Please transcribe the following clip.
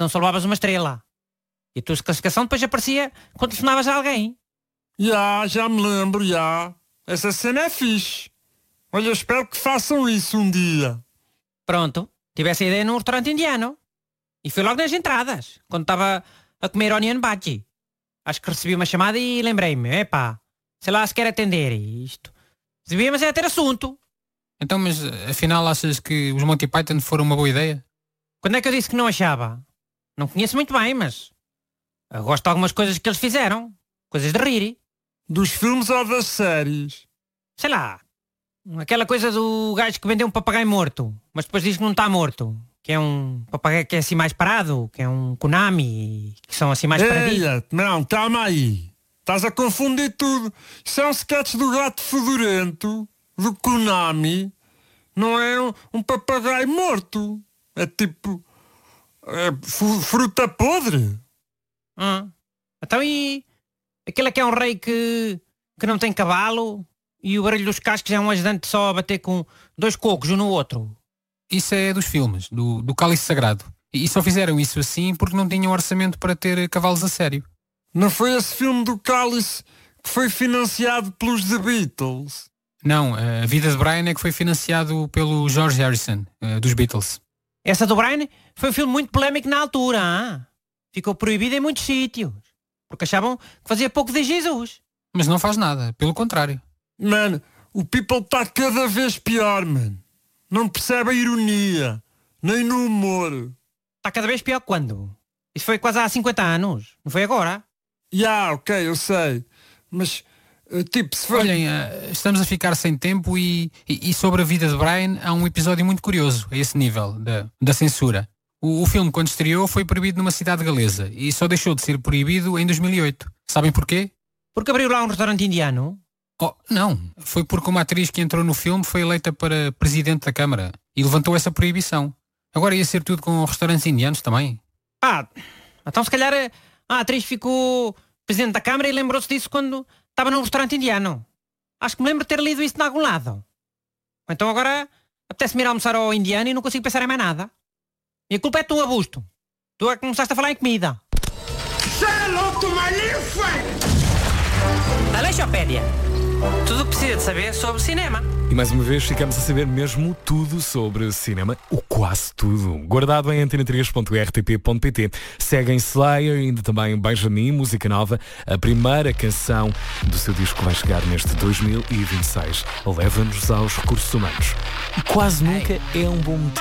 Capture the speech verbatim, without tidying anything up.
senão só levavas uma estrela. E a tua classificação depois aparecia quando telefonavas a alguém. Já, já me lembro, já. Essa cena é fixe. Olha, eu espero que façam isso um dia. Pronto, tive essa ideia num restaurante indiano. E foi logo nas entradas, quando estava a comer onion bhaji. Acho que recebi uma chamada e lembrei-me, epá, sei lá se quer atender isto. Devíamos é ter assunto. Então, mas afinal achas que os Monty Python foram uma boa ideia? Quando é que eu disse que não achava? Não conheço muito bem, mas eu gosto de algumas coisas que eles fizeram. Coisas de rir. Dos filmes ou das séries? Sei lá, aquela coisa do gajo que vendeu um papagaio morto, mas depois diz que não está morto. Que é um papagaio que é assim mais parado, que é um Konami, que são assim mais paraditos. Eia, não, calma aí. Estás a confundir tudo. Isso é um sketch do gato fedorento, do Konami. Não é um, um papagaio morto. É tipo... É fruta podre. Ah, então e... Aquele é que é um rei que, que não tem cavalo e o barulho dos cascos é um ajudante só a bater com dois cocos um no outro. Isso é dos filmes, do, do Cálice Sagrado. E só fizeram isso assim porque não tinham orçamento para ter cavalos a sério. Não foi esse filme do Cálice que foi financiado pelos The Beatles? Não, a vida de Brian é que foi financiado pelo George Harrison, dos Beatles. Essa do Brian foi um filme muito polémico na altura. Hein? Ficou proibido em muitos sítios. Porque achavam que fazia pouco de Jesus. Mas não faz nada, pelo contrário. Mano, o people está cada vez pior, mano. Não percebe a ironia, nem no humor. Está cada vez pior quando? Isso foi quase há cinquenta anos, não foi agora? Já, yeah, ok, eu sei. Mas, uh, tipo, se for... Olhem, uh, estamos a ficar sem tempo e, e, e sobre a vida de Brian há um episódio muito curioso a esse nível, da, da censura. O, o filme, quando estreou, foi proibido numa cidade galesa e só deixou de ser proibido em dois mil e oito. Sabem porquê? Porque abriu lá um restaurante indiano? Oh, não, foi porque uma atriz que entrou no filme foi eleita para presidente da Câmara e levantou essa proibição. Agora ia ser tudo com restaurantes indianos também. Ah, então se calhar a atriz ficou presidente da Câmara e lembrou-se disso quando estava num restaurante indiano. Acho que me lembro de ter lido isso de algum lado. Então agora apetece-me ir almoçar ao indiano e não consigo pensar em mais nada. E a culpa é tua, Busto. Tu é que começaste a falar em comida. Aleixopédia. Tudo o que precisa de saber sobre cinema. E mais uma vez ficamos a saber mesmo tudo sobre cinema, o quase tudo, guardado em antena três ponto r t p ponto p t. Seguem Slayer e ainda também Benjamin, música nova, a primeira canção do seu disco que vai chegar neste dois mil e vinte e seis. Leva-nos aos recursos humanos. E quase nunca é um bom motivo.